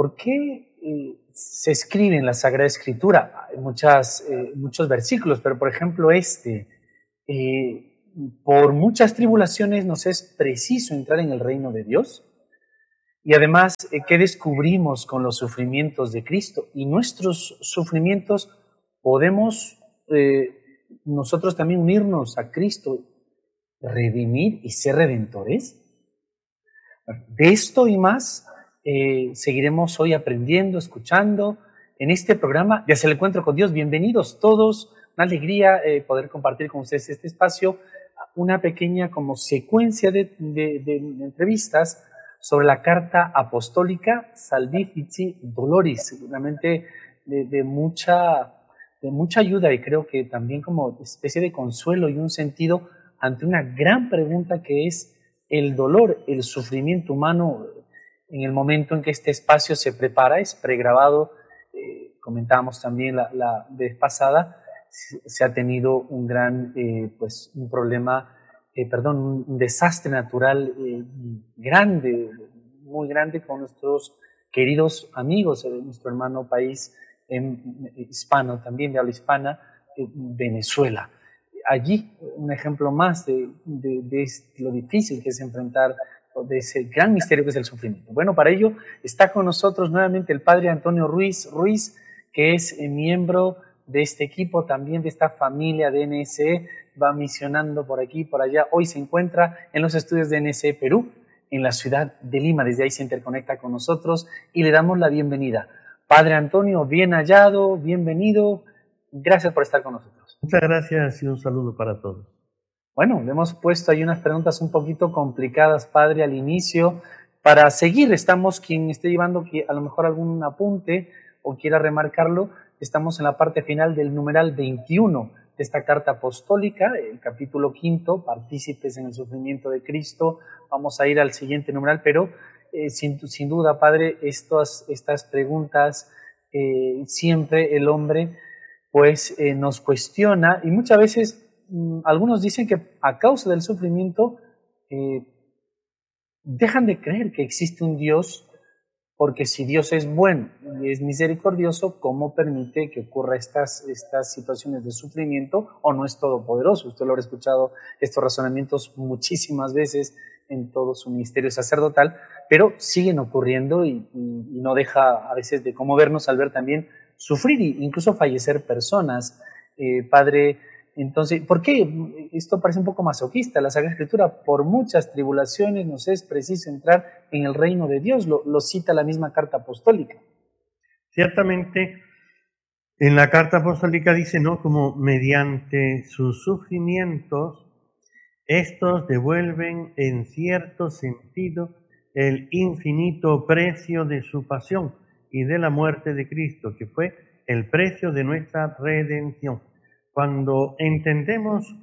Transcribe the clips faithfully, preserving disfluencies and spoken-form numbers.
¿por qué eh, se escribe en la Sagrada Escritura? Hay muchas, eh, muchos versículos, pero por ejemplo este, eh, por muchas tribulaciones nos es preciso entrar en el reino de Dios. Y además, eh, ¿qué descubrimos con los sufrimientos de Cristo? Y nuestros sufrimientos podemos eh, nosotros también unirnos a Cristo, redimir y ser redentores. De esto y más eh, seguiremos hoy aprendiendo, escuchando en este programa de Hacia el Encuentro con Dios. Bienvenidos todos, una alegría eh, poder compartir con ustedes este espacio, una pequeña como secuencia de, de, de entrevistas sobre la carta apostólica Salvifici Doloris, seguramente de, de, mucha, de mucha ayuda y creo que también como especie de consuelo y un sentido ante una gran pregunta que es el dolor, el sufrimiento humano en el momento en que este espacio se prepara, es pregrabado, eh, comentábamos también la, la vez pasada, se ha tenido un gran, eh, pues un problema, eh, perdón, un desastre natural eh, grande, muy grande con nuestros queridos amigos, eh, nuestro hermano país eh, hispano, también de habla hispana, eh, Venezuela. Allí un ejemplo más de, de, de lo difícil que es enfrentar de ese gran misterio que es el sufrimiento. Bueno, para ello está con nosotros nuevamente el padre Antonio Ruiz Ruiz, que es eh, miembro de este equipo, también de esta familia de N S E, va misionando por aquí y por allá. Hoy se encuentra en los estudios de N S E Perú, en la ciudad de Lima. Desde ahí se interconecta con nosotros y le damos la bienvenida. Padre Antonio, bien hallado, bienvenido. Gracias por estar con nosotros. Muchas gracias y un saludo para todos. Bueno, le hemos puesto ahí unas preguntas un poquito complicadas, padre, al inicio. Para seguir, estamos, quien esté llevando a lo mejor algún apunte o quiera remarcarlo, estamos en la parte final del numeral veintiuno de esta carta apostólica, el capítulo quinto, partícipes en el sufrimiento de Cristo. Vamos a ir al siguiente numeral, pero eh, sin, sin duda, padre, estas, estas preguntas, eh, siempre el hombre pues eh, nos cuestiona y muchas veces mmm, algunos dicen que a causa del sufrimiento eh, dejan de creer que existe un Dios, porque si Dios es bueno y es misericordioso, ¿cómo permite que ocurra estas, estas situaciones de sufrimiento? ¿O no es todopoderoso? Usted lo habrá escuchado estos razonamientos muchísimas veces en todo su ministerio sacerdotal, pero siguen ocurriendo y, y, y no deja a veces de conmovernos al ver también sufrir e incluso fallecer personas. Eh, padre, entonces, ¿por qué? Esto parece un poco masoquista. La Sagrada Escritura, por muchas tribulaciones nos es preciso entrar en el reino de Dios, lo, lo cita la misma carta apostólica. Ciertamente, en la carta apostólica dice, ¿no?, como mediante sus sufrimientos, estos devuelven en cierto sentido el infinito precio de su pasión y de la muerte de Cristo, que fue el precio de nuestra redención. Cuando entendemos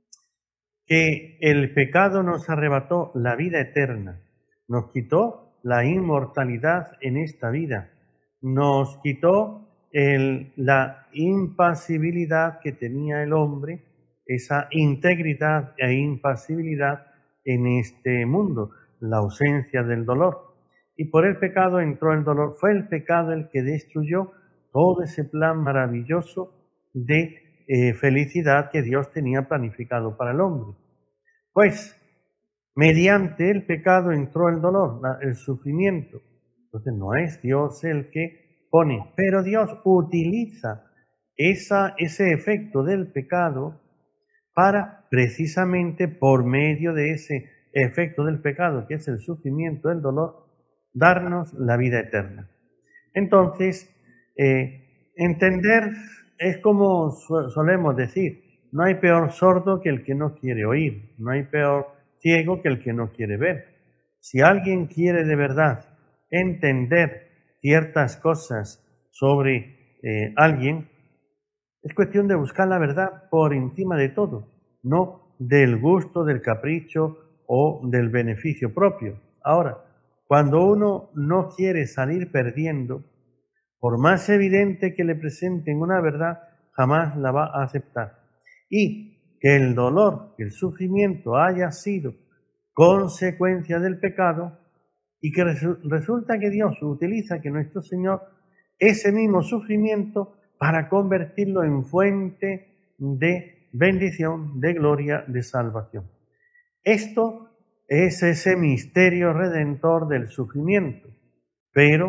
que el pecado nos arrebató la vida eterna, nos quitó la inmortalidad en esta vida, nos quitó el, la impasibilidad que tenía el hombre, esa integridad e impasibilidad en este mundo, la ausencia del dolor. Y por el pecado entró el dolor. Fue el pecado el que destruyó todo ese plan maravilloso de eh, felicidad que Dios tenía planificado para el hombre. Pues, mediante el pecado entró el dolor, la, el sufrimiento. Entonces no es Dios el que pone, pero Dios utiliza esa, ese efecto del pecado para precisamente por medio de ese efecto del pecado, que es el sufrimiento, el dolor, darnos la vida eterna. Entonces, eh, entender es como solemos decir, no hay peor sordo que el que no quiere oír, no hay peor ciego que el que no quiere ver. Si alguien quiere de verdad entender ciertas cosas sobre eh, alguien, es cuestión de buscar la verdad por encima de todo, no del gusto, del capricho o del beneficio propio. Ahora, cuando uno no quiere salir perdiendo, por más evidente que le presenten una verdad, jamás la va a aceptar. Y que el dolor, que el sufrimiento haya sido consecuencia del pecado, y que resu- resulta que Dios utiliza que nuestro Señor ese mismo sufrimiento para convertirlo en fuente de bendición, de gloria, de salvación. Esto es ese misterio redentor del sufrimiento, pero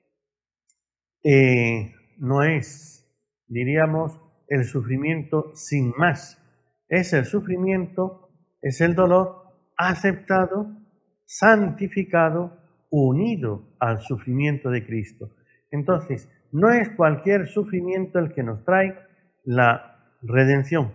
eh, no es, diríamos, el sufrimiento sin más. Es el sufrimiento, es el dolor aceptado, santificado, unido al sufrimiento de Cristo. Entonces, no es cualquier sufrimiento el que nos trae la redención,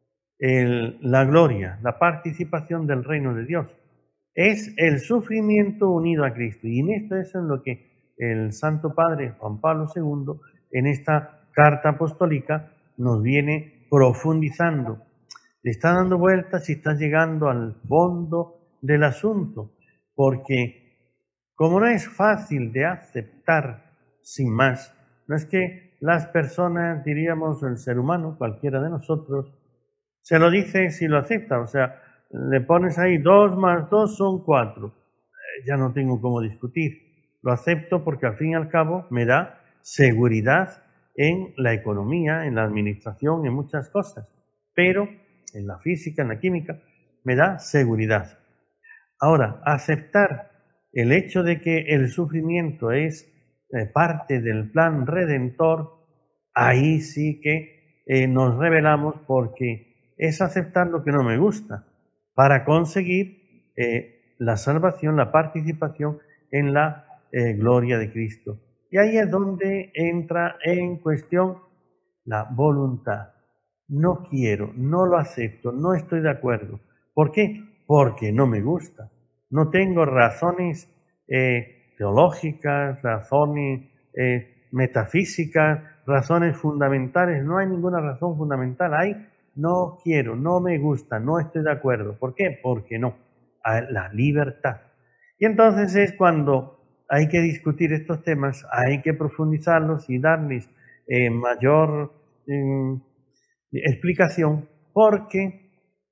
el, la gloria, la participación del reino de Dios. Es el sufrimiento unido a Cristo. Y en esto es en lo que el Santo Padre Juan Pablo segundo, en esta carta apostólica, nos viene profundizando. Le está dando vueltas y está llegando al fondo del asunto, porque como no es fácil de aceptar sin más, no es que las personas, diríamos el ser humano, cualquiera de nosotros, se lo dice si lo acepta, o sea, le pones ahí dos más dos son cuatro, eh, ya no tengo cómo discutir, lo acepto porque al fin y al cabo me da seguridad en la economía, en la administración, en muchas cosas, pero en la física, en la química, me da seguridad. Ahora, aceptar el hecho de que el sufrimiento es eh, parte del plan redentor, ahí sí que eh, nos rebelamos porque es aceptar lo que no me gusta para conseguir eh, la salvación, la participación en la eh, gloria de Cristo. Y ahí es donde entra en cuestión la voluntad. No quiero, no lo acepto, no estoy de acuerdo. ¿Por qué? Porque no me gusta. No tengo razones eh, teológicas, razones eh, metafísicas, razones fundamentales. No hay ninguna razón fundamental. Hay no quiero, no me gusta, no estoy de acuerdo. ¿Por qué? Porque no. La libertad. Y entonces es cuando hay que discutir estos temas, hay que profundizarlos y darles eh, mayor eh, explicación, porque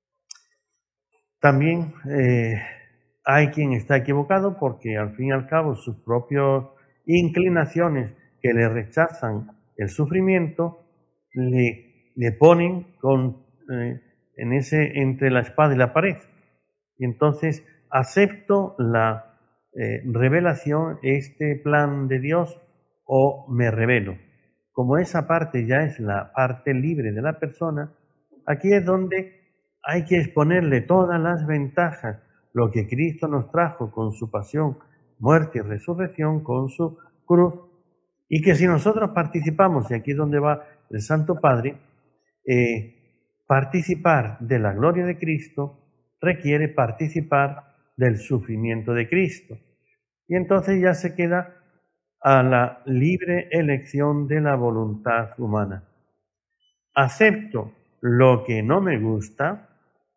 también eh, hay quien está equivocado, porque al fin y al cabo sus propias inclinaciones que le rechazan el sufrimiento le, le ponen con, eh, en ese, entre la espada y la pared. Y entonces acepto la eh, revelación, este plan de Dios, o me rebelo. Como esa parte ya es la parte libre de la persona, aquí es donde hay que exponerle todas las ventajas, lo que Cristo nos trajo con su pasión, muerte y resurrección, con su cruz, y que si nosotros participamos, y aquí es donde va el Santo Padre, eh, participar de la gloria de Cristo requiere participar del sufrimiento de Cristo. Y entonces ya se queda a la libre elección de la voluntad humana. Acepto lo que no me gusta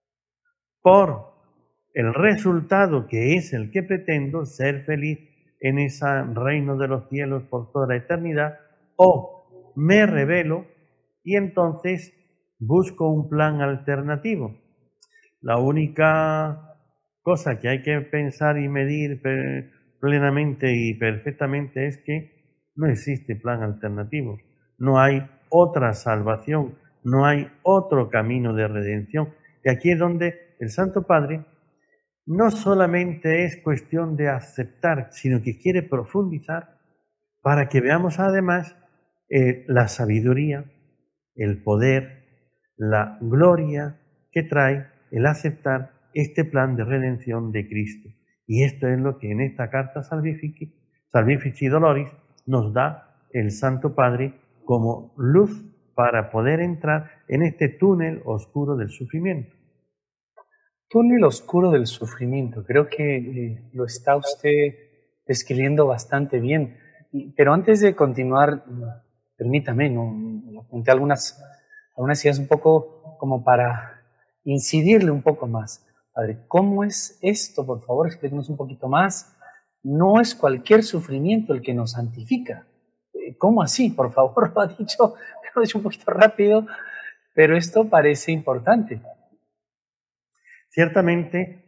por el resultado que es el que pretendo, ser feliz en ese reino de los cielos por toda la eternidad, o me rebelo y entonces busco un plan alternativo. La única cosa que hay que pensar y medir plenamente y perfectamente es que no existe plan alternativo, no hay otra salvación, no hay otro camino de redención. Y aquí es donde el Santo Padre no solamente es cuestión de aceptar, sino que quiere profundizar para que veamos además eh, la sabiduría, el poder, la gloria que trae el aceptar este plan de redención de Cristo. Y esto es lo que en esta carta Salvifici, Salvifici Doloris nos da el Santo Padre como luz para poder entrar en este túnel oscuro del sufrimiento. Túnel oscuro del sufrimiento, creo que eh, lo está usted describiendo bastante bien. Y, pero antes de continuar, permítame, no, no apunté algunas, algunas ideas un poco como para incidirle un poco más. Padre, ¿cómo es esto? Por favor, explíquenos un poquito más. No es cualquier sufrimiento el que nos santifica. ¿Cómo así? Por favor, lo ha dicho, lo ha dicho un poquito rápido, pero esto parece importante. Ciertamente,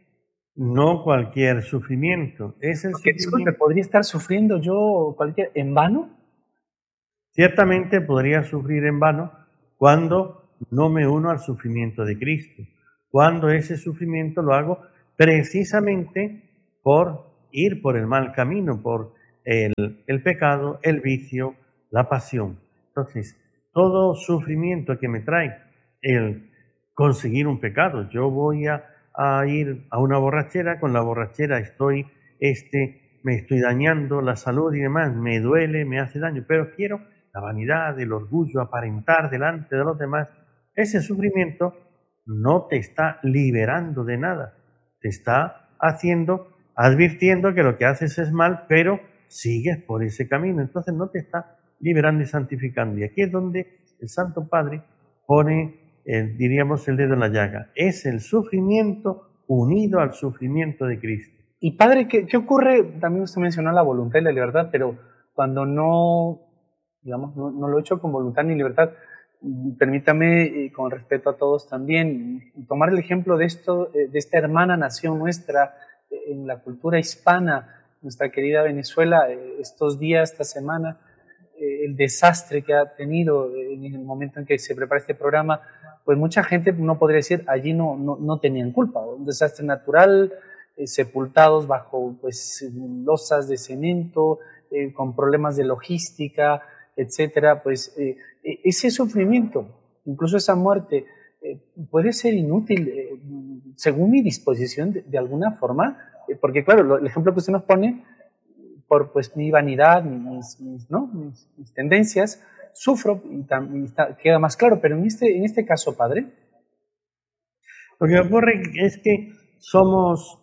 no cualquier sufrimiento. Es el Porque, disculpe, sufrimiento. ¿podría estar sufriendo yo cualquier en vano? Ciertamente podría sufrir en vano cuando no me uno al sufrimiento de Cristo, cuando ese sufrimiento lo hago precisamente por ir por el mal camino, por el, el pecado, el vicio, la pasión. Entonces, todo sufrimiento que me trae el conseguir un pecado, yo voy a, a ir a una borrachera, con la borrachera estoy, este, me estoy dañando la salud y demás, me duele, me hace daño, pero quiero la vanidad, el orgullo, aparentar delante de los demás. Ese sufrimiento no te está liberando de nada, te está haciendo, advirtiendo que lo que haces es mal, pero sigues por ese camino, entonces no te está liberando y santificando. Y aquí es donde el Santo Padre pone, el, diríamos, el dedo en la llaga. Es el sufrimiento unido al sufrimiento de Cristo. Y padre, ¿qué, qué ocurre? También usted mencionó la voluntad y la libertad, pero cuando no, digamos, no, no lo he hecho con voluntad ni libertad, permítame, eh, con respeto a todos también, tomar el ejemplo de esto, eh, de esta hermana nación nuestra eh, en la cultura hispana, nuestra querida Venezuela, eh, estos días, esta semana, eh, el desastre que ha tenido eh, en el momento en que se prepara este programa, pues mucha gente no podría decir, allí no, no, no tenían culpa, un desastre natural, eh, sepultados bajo pues losas de cemento, eh, con problemas de logística, etcétera, pues eh, ese sufrimiento, incluso esa muerte, eh, puede ser inútil eh, según mi disposición de, de alguna forma, eh, porque claro, lo, el ejemplo que usted nos pone, por pues mi vanidad, mis, mis, ¿no? mis, mis tendencias, sufro y, tam, y está, queda más claro, pero en este, en este caso, padre. Lo que ocurre es que somos,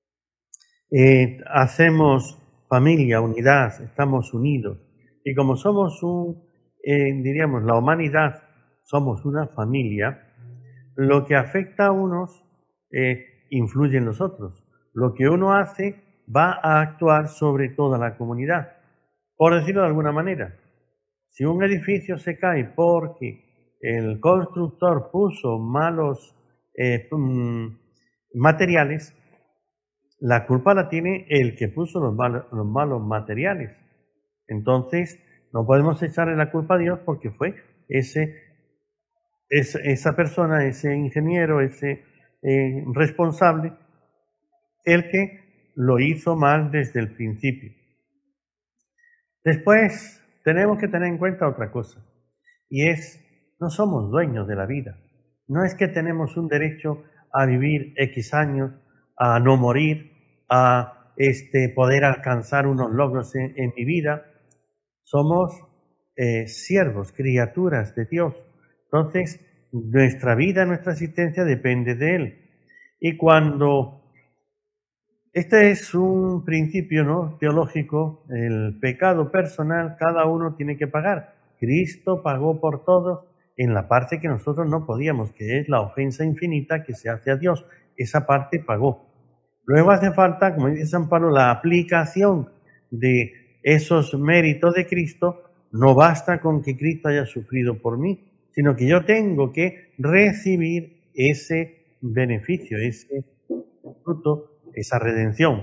eh, hacemos familia, unidad, estamos unidos. Y como somos un, eh, diríamos, la humanidad, somos una familia, lo que afecta a unos eh, influye en los otros. Lo que uno hace va a actuar sobre toda la comunidad. Por decirlo de alguna manera, si un edificio se cae porque el constructor puso malos eh, materiales, la culpa la tiene el que puso los malos, los malos materiales. Entonces, no podemos echarle la culpa a Dios porque fue ese, esa, esa persona, ese ingeniero, ese eh, responsable, el que lo hizo mal desde el principio. Después, tenemos que tener en cuenta otra cosa, y es, no somos dueños de la vida. No es que tenemos un derecho a vivir X años, a no morir, a este, poder alcanzar unos logros en, en mi vida. Somos eh, siervos, criaturas de Dios. Entonces, nuestra vida, nuestra existencia depende de Él. Y cuando, este es un principio, ¿no?, teológico, el pecado personal, cada uno tiene que pagar. Cristo pagó por todos en la parte que nosotros no podíamos, que es la ofensa infinita que se hace a Dios. Esa parte pagó. Luego hace falta, como dice San Pablo, la aplicación de esos méritos de Cristo. No basta con que Cristo haya sufrido por mí, sino que yo tengo que recibir ese beneficio, ese fruto, esa redención.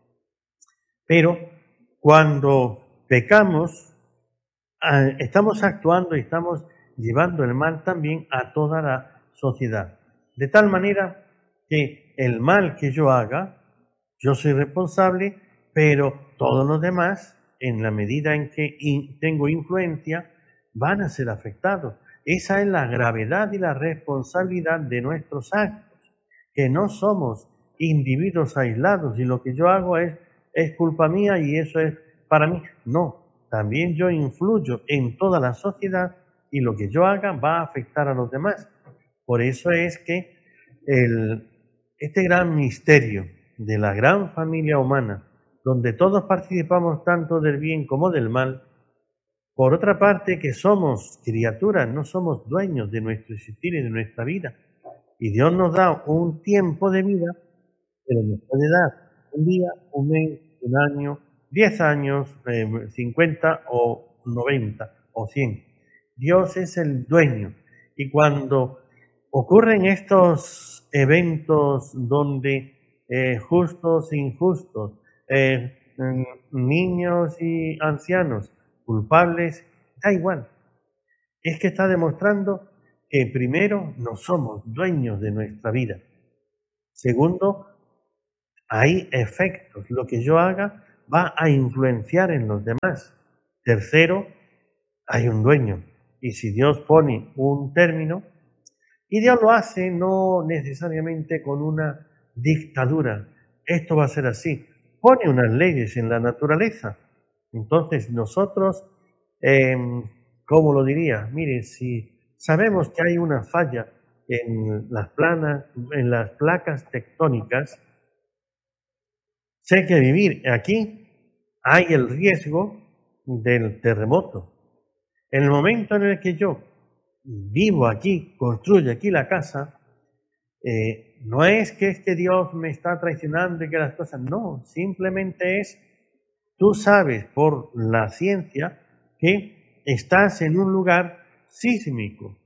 Pero cuando pecamos, estamos actuando y estamos llevando el mal también a toda la sociedad. De tal manera que el mal que yo haga, yo soy responsable, pero todos los demás, en la medida en que in, tengo influencia, van a ser afectados. Esa es la gravedad y la responsabilidad de nuestros actos, que no somos individuos aislados y lo que yo hago es, es culpa mía y eso es para mí. No, también yo influyo en toda la sociedad y lo que yo haga va a afectar a los demás. Por eso es que el, este gran misterio de la gran familia humana, donde todos participamos tanto del bien como del mal, por otra parte que somos criaturas, no somos dueños de nuestro existir y de nuestra vida. Y Dios nos da un tiempo de vida, pero nos puede dar un día, un mes, un año, diez años, eh, cincuenta o noventa o cien. Dios es el dueño. Y cuando ocurren estos eventos donde eh, justos e injustos, eh, mm, niños y ancianos, culpables, da igual. Es que está demostrando que primero no somos dueños de nuestra vida. Segundo, hay efectos. Lo que yo haga va a influenciar en los demás. Tercero, hay un dueño. Y si Dios pone un término, y Dios lo hace no necesariamente con una dictadura. Esto va a ser así. Pone unas leyes en la naturaleza. Entonces nosotros, eh, ¿cómo lo diría? Mire, si sabemos que hay una falla en las, planas, en las placas tectónicas, sé que vivir aquí hay el riesgo del terremoto. En el momento en el que yo vivo aquí, construyo aquí la casa, eh, no es que este Dios me está traicionando y que las cosas, no, simplemente es, tú sabes por la ciencia que estás en un lugar sísmico.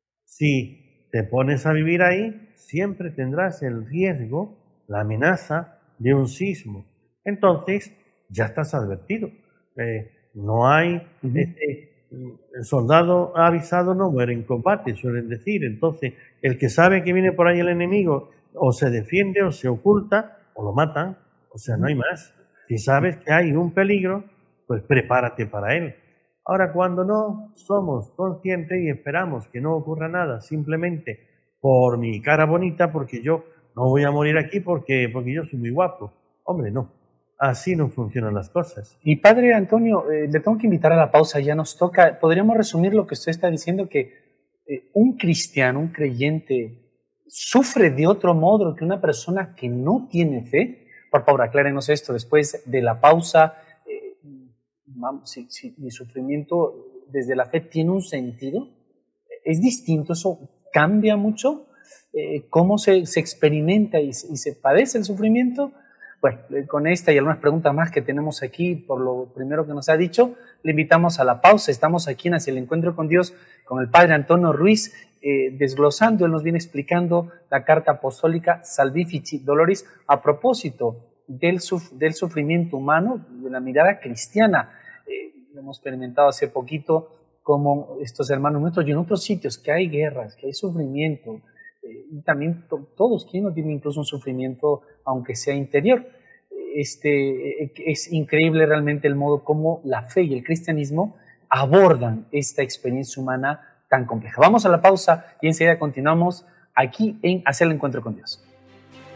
Si te pones a vivir ahí, siempre tendrás el riesgo, la amenaza de un sismo. Entonces, ya estás advertido. Eh, no hay... Ujú. este, el soldado avisado no muere en combate, suelen decir. Entonces, el que sabe que viene por ahí el enemigo, o se defiende, o se oculta, o lo matan. O sea, no hay más. Si sabes que hay un peligro, pues prepárate para él. Ahora, cuando no somos conscientes y esperamos que no ocurra nada, simplemente por mi cara bonita, porque yo no voy a morir aquí porque, porque yo soy muy guapo. Hombre, no. Así no funcionan las cosas. Y padre Antonio, eh, le tengo que invitar a la pausa, ya nos toca. ¿Podríamos resumir lo que usted está diciendo? Que eh, un cristiano, un creyente, sufre de otro modo que una persona que no tiene fe. Por favor, aclárenos esto. Después de la pausa, eh, vamos, si, si mi sufrimiento desde la fe tiene un sentido, ¿es distinto? ¿Eso cambia mucho? Eh, ¿Cómo se, se experimenta y, y se padece el sufrimiento? Bueno, con esta y algunas preguntas más que tenemos aquí, por lo primero que nos ha dicho, le invitamos a la pausa. Estamos aquí en Hacia el Encuentro con Dios con el Padre Antonio Ruiz, eh, desglosando, él nos viene explicando la carta apostólica Salvifici Doloris a propósito del, suf del sufrimiento humano, de la mirada cristiana. Eh, lo hemos experimentado hace poquito como estos hermanos nuestros y en otros sitios que hay guerras, que hay sufrimiento, y también to todos, quien no tiene incluso un sufrimiento, aunque sea interior. Este, es increíble realmente el modo como la fe y el cristianismo abordan esta experiencia humana tan compleja. Vamos a la pausa y enseguida continuamos aquí en Hacia el Encuentro con Dios.